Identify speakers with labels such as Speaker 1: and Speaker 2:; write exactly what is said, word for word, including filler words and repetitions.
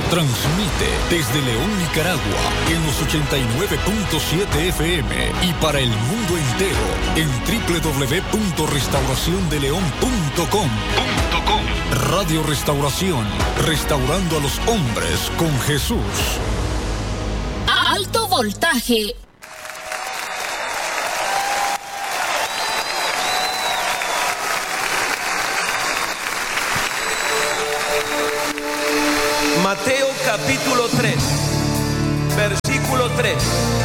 Speaker 1: Transmite desde León, Nicaragua, en los ochenta y nueve punto siete F M y para el mundo entero en doble u doble u doble u punto restauración de león punto com. Radio Restauración, restaurando a los hombres con Jesús.
Speaker 2: Alto voltaje.
Speaker 3: Mateo capítulo tres, versículo tres.